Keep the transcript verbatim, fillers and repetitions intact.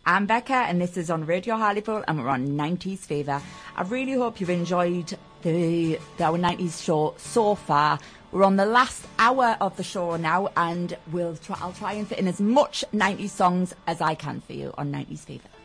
I'm Becca, and this is on Radio Hartlepool, and we're on nineties Fever. I really hope you've enjoyed the, the our nineties show so far. We're on the last hour of the show now, and we'll try, I'll try and fit in as much nineties songs as I can for you on nineties Fever.